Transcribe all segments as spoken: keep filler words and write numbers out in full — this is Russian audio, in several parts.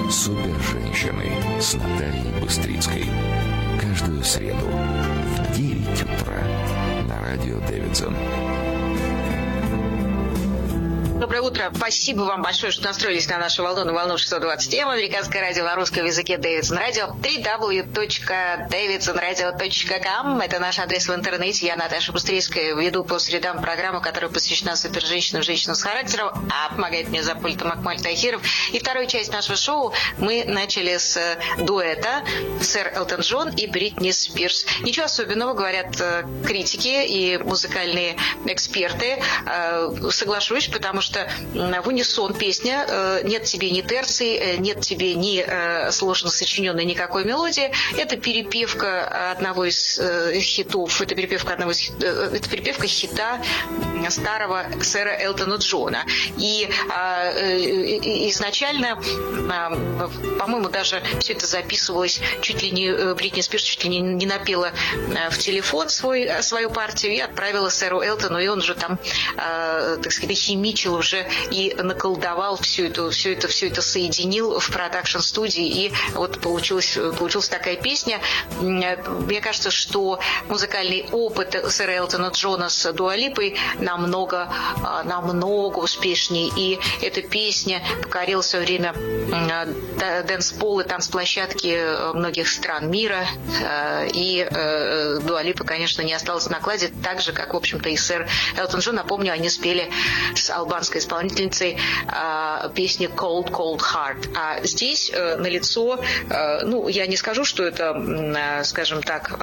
Суперженщины с Натальей Быстрицкой. Каждую среду в девять утра на радио Дэвидсон. Доброе утро. Спасибо вам большое, что настроились на нашу волну, на волну шестьсот двадцать эм, американское радио на русском языке Дэвидсон Радио, дабл ю дабл ю дабл ю точка дэвидсон радио точка ком. Это наш адрес в интернете. Я, Наташа Быстрицкая, веду по средам программу, которая посвящена суперженщинам, женщинам с характером, а помогает мне за пультом Акмаль Тахиров. И вторую часть нашего шоу мы начали с дуэта сэр Элтон Джон и Бритни Спирс. Ничего особенного, говорят критики и музыкальные эксперты. Соглашусь, потому что в унисон песня, нет тебе ни терций, нет тебе ни сложно сочиненной никакой мелодии. Это перепевка одного из хитов, это перепевка одного из это перепевка хита старого сэра Элтона Джона. И изначально, по-моему, даже все это записывалось чуть ли не Бритни Спирс чуть ли не, не напела в телефон свой, свою партию и отправила сэру Элтону, и он же там, так сказать, химичил уже и наколдовал всю эту, все это, все это соединил в продакшн-студии, и вот получилась, получилась такая песня. Мне кажется, что музыкальный опыт сэра Элтона Джона с Дуа Липой намного, намного успешнее, и эта песня покорила в свое время дэнс-полы, танцплощадки многих стран мира, и Дуа Липа, конечно, не осталась в накладе, так же, как, в общем-то, и сэр Элтон Джон. Напомню, они спели с албанской исполнительницей песни Cold Cold Heart. А здесь налицо, ну, я не скажу, что это, скажем так,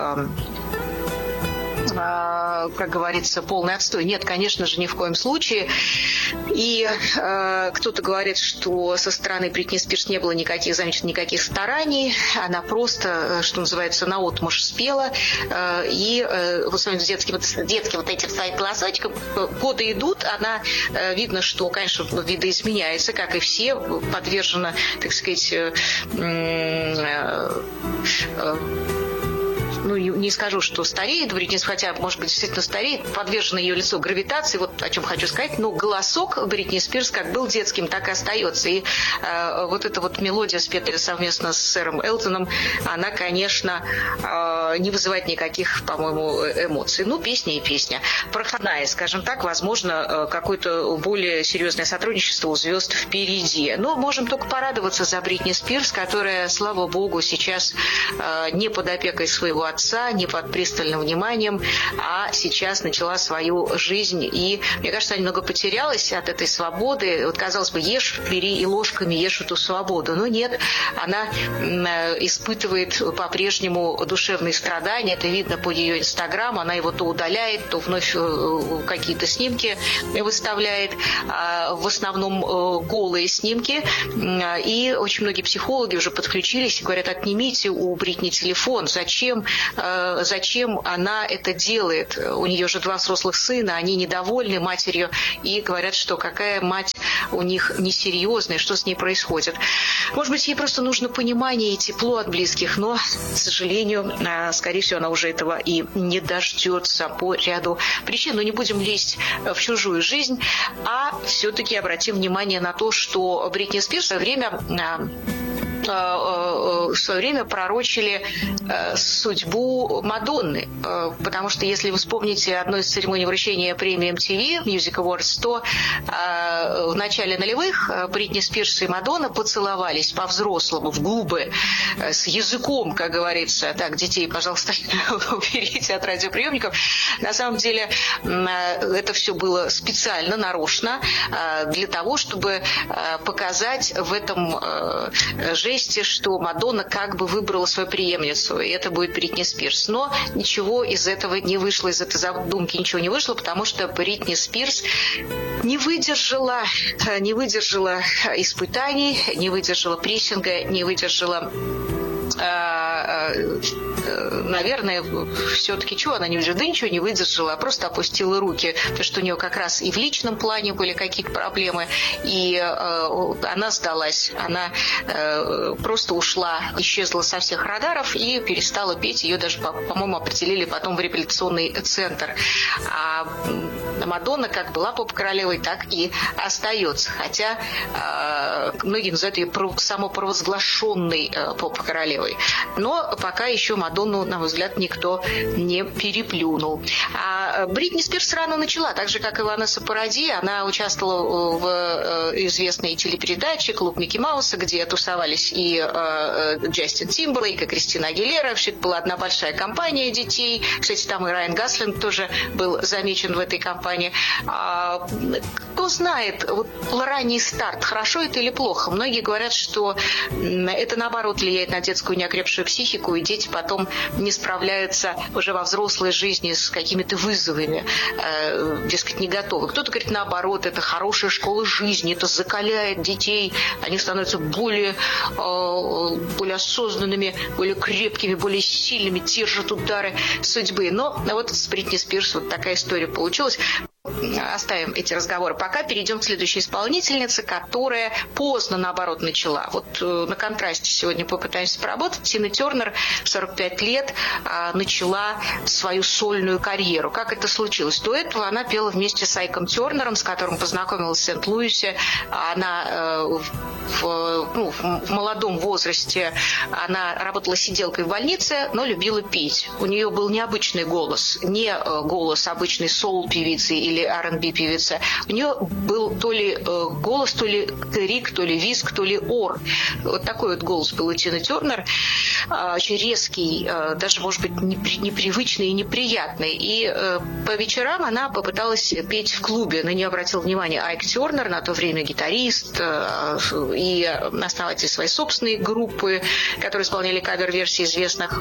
как говорится, полный отстой. Нет, конечно же, ни в коем случае. И э, кто-то говорит, что со стороны Бритни Спирс не было никаких замечательных, никаких стараний. Она просто, что называется, наотмашь спела. Э, и э, вот своим детским, детским вот этим своим голосочком годы идут. Она, э, видно, что, конечно, видоизменяется, как и все, подвержена, так сказать, э, э, э, ну, не скажу, что стареет Бритни, хотя, может быть, действительно стареет, подвержено ее лицо гравитации, вот о чем хочу сказать, но голосок Бритни Спирс как был детским, так и остается. И э, вот эта вот мелодия, спетая совместно с сэром Элтоном, она, конечно, э, не вызывает никаких, по-моему, эмоций. Ну, песня и песня. Проходная, скажем так, возможно, какое-то более серьезное сотрудничество у звезд впереди. Но можем только порадоваться за Бритни Спирс, которая, слава богу, сейчас э, не под опекой своего отца, отца, не под пристальным вниманием, а сейчас начала свою жизнь. И, мне кажется, она немного потерялась от этой свободы. Вот, казалось бы, ешь, бери и ложками ешь эту свободу. Но нет, она испытывает по-прежнему душевные страдания. Это видно по ее инстаграму. Она его то удаляет, то вновь какие-то снимки выставляет. В основном голые снимки. И очень многие психологи уже подключились и говорят: отнимите у Бритни телефон. Зачем? Зачем она это делает? У нее же два взрослых сына, они недовольны матерью и говорят, что какая мать у них несерьезная, что с ней происходит. Может быть, ей просто нужно понимание и тепло от близких, но, к сожалению, скорее всего, она уже этого и не дождется по ряду причин. Но не будем лезть в чужую жизнь, а все-таки обратим внимание на то, что Бритни Спирс в свое время в свое время пророчили судьбу Мадонны. Потому что, если вы вспомните одну из церемоний вручения премии эм ти ви Music Awards, то в начале нулевых Бритни Спирс и Мадонна поцеловались по-взрослому, в губы, с языком, как говорится. Так, детей, пожалуйста, уберите от радиоприемников. На самом деле, это все было специально, нарочно, для того, чтобы показать в этом жесте, что Мадонна как бы выбрала свою преемницу, и это будет Бритни Спирс. Но ничего из этого не вышло, из этой задумки ничего не вышло, потому что Бритни Спирс не выдержала, не выдержала испытаний, не выдержала прессинга, не выдержала она, наверное, все-таки чего, она не да ничего не выдержала, а просто опустила руки, потому что у нее как раз и в личном плане были какие-то проблемы, и она сдалась. Она просто ушла, исчезла со всех радаров и перестала петь. Ее даже, по-моему, определили потом в реабилитационный центр. А Мадонна как была поп-королевой, так и остается. Хотя э, многие называют ее самопровозглашенной э, поп-королевой. Но пока еще Мадонну, на мой взгляд, никто не переплюнул. А Бритни Спирс рано начала, так же, как и Ванесса Паради. Она участвовала в э, известной телепередаче «Клуб Микки Мауса», где тусовались и э, Джастин Тимберлейк, и Кристина Агилера. Все это была одна большая компания детей. Кстати, там и Райан Гослинг тоже был замечен в этой компании. А, кто знает, вот ранний старт, хорошо это или плохо? Многие говорят, что это, наоборот, влияет на детскую неокрепшую психику, и дети потом не справляются уже во взрослой жизни с какими-то вызовами, э, дескать, не готовы. Кто-то говорит, наоборот, это хорошая школа жизни, это закаляет детей, они становятся более, э, более осознанными, более крепкими, более сильными, держат удары судьбы. Но вот с Бритни Спирс вот такая история получилась. Оставим эти разговоры. Пока перейдем к следующей исполнительнице, которая поздно, наоборот, начала. Вот э, на контрасте сегодня попытаемся поработать. Тина Тернер в сорок пять лет э, начала свою сольную карьеру. Как это случилось? До этого она пела вместе с Айком Тернером, с которым познакомилась в Сент-Луисе. Она э, в, ну, в молодом возрасте она работала сиделкой в больнице, но любила петь. У нее был необычный голос. Не э, голос обычной соул-певицы или ар энд би певица. У нее был то ли э, голос, то ли крик, то ли визг, то ли ор. Вот такой вот голос был у Тины Тернер. Э, очень резкий, э, даже, может быть, непри, непривычный и неприятный. И э, по вечерам она попыталась петь в клубе. На нее обратил внимание Айк Тернер, на то время гитарист э, и основатель своей собственной группы, которые исполняли кавер-версии известных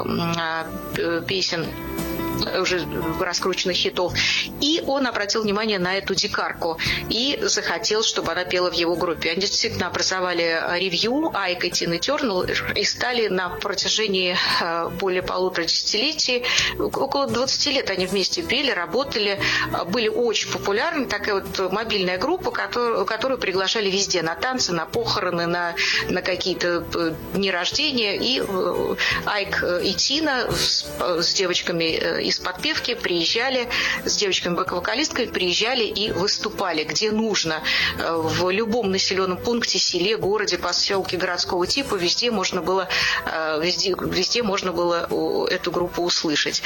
э, песен, уже раскрученных хитов. И он обратил внимание на эту дикарку и захотел, чтобы она пела в его группе. Они действительно образовали ревью Айк и Тины Тернер и стали на протяжении более полутора десятилетий, около двадцати лет они вместе пели, работали, были очень популярны. Такая вот мобильная группа, которую, которую приглашали везде, на танцы, на похороны, на, на какие-то дни рождения. И Айк и Тина с, с девочками из подпевки приезжали, с девочками-бэк-вокалистками приезжали и выступали, где нужно. В любом населенном пункте, селе, городе, поселке городского типа, везде можно было, везде, везде можно было эту группу услышать.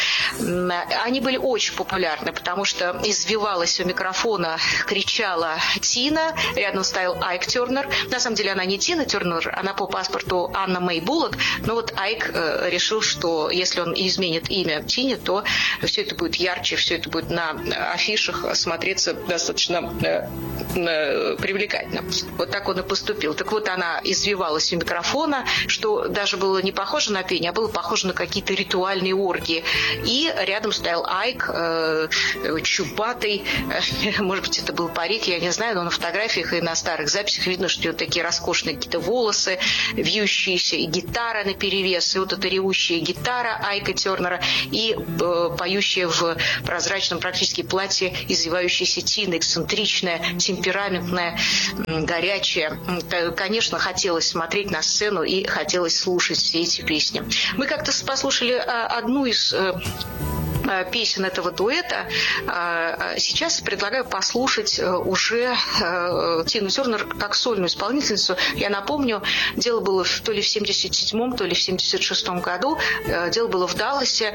Они были очень популярны, потому что извивалась у микрофона, кричала Тина, рядом стоял Айк Тернер. На самом деле она не Тина Тернер, она по паспорту Анна Мэй Буллок, но вот Айк решил, что если он изменит имя Тине, то все это будет ярче, все это будет на афишах смотреться достаточно привлекательно. Вот так он и поступил. Так вот, она извивалась у микрофона, что даже было не похоже на пение, а было похоже на какие-то ритуальные оргии. И рядом стоял Айк, э, чубатый, э, может быть, это был парик, я не знаю, но на фотографиях и на старых записях видно, что у него такие роскошные какие-то волосы, вьющиеся, и гитара наперевес, и вот эта ревущая гитара Айка Тернера, и э, поющая в прозрачном практически платье извивающаяся Тина, эксцентричная, темпераментная, горячая. Конечно, хотелось смотреть на сцену и хотелось слушать все эти песни. Мы как-то послушали одну из песен этого дуэта. Сейчас предлагаю послушать уже Тину Тернер как сольную исполнительницу. Я напомню, дело было то ли в семьдесят седьмом, то ли в семьдесят шестом году. Дело было в Далласе.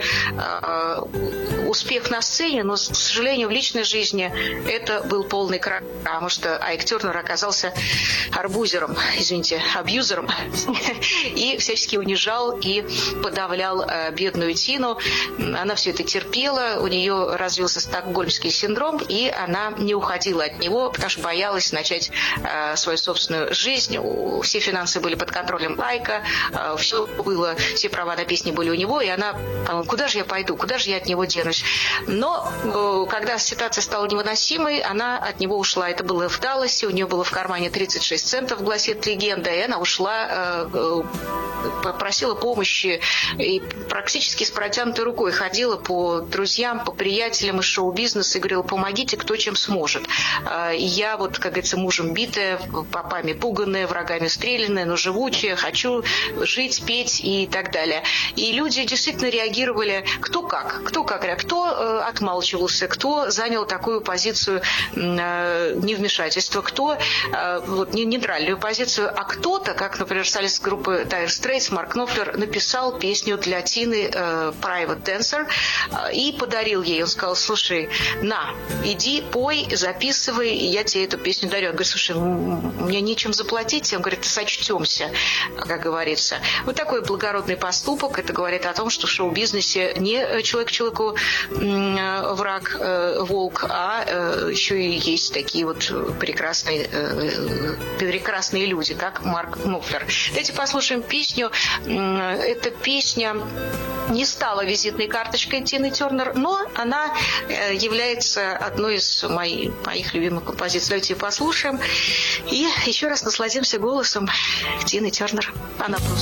Успех на сцене, но, к сожалению, в личной жизни это был полный крах, потому что Айк Тернер оказался арбузером, извините, абьюзером, и всячески унижал и подавлял бедную Тину. Она все это терпела, терпела, у нее развился стокгольмский синдром, и она не уходила от него, потому что боялась начать э, свою собственную жизнь. Все финансы были под контролем Айка, э, все было, все права на песни были у него, и она, куда же я пойду, куда же я от него денусь? Но э, когда ситуация стала невыносимой, она от него ушла. Это было в Далласе, у нее было в кармане тридцать шесть центов, гласит легенда, и она ушла, э, э, попросила помощи и практически с протянутой рукой ходила по друзьям, по приятелям из шоу-бизнеса и говорила: помогите, кто чем сможет. Э, и я вот, как говорится, мужем битая, попами пуганая, врагами стрелянная, но живучая, хочу жить, петь и так далее. И люди действительно реагировали кто как, кто как, кто э, отмалчивался, кто занял такую позицию э, невмешательства, кто э, вот, не, нейтральную позицию, а кто-то, как, например, солист группы Dire Straits Марк Knopfler, написал песню для Тины э, Private Dancer э, и подарил ей. Он сказал: слушай, на, иди, пой, записывай, и я тебе эту песню дарю. Он говорит: слушай, мне нечем заплатить. Он говорит: сочтемся, как говорится. Вот такой благородный поступок. Это говорит о том, что в шоу-бизнесе не человек человеку враг, волк, а еще и есть такие вот прекрасные, прекрасные люди, как Марк Knopfler. Давайте послушаем песню. Эта песня не стала визитной карточкой Тины Тернер, но она является одной из моих, моих любимых композиций. Давайте ее послушаем и еще раз насладимся голосом Тины Тернер. Она плюс.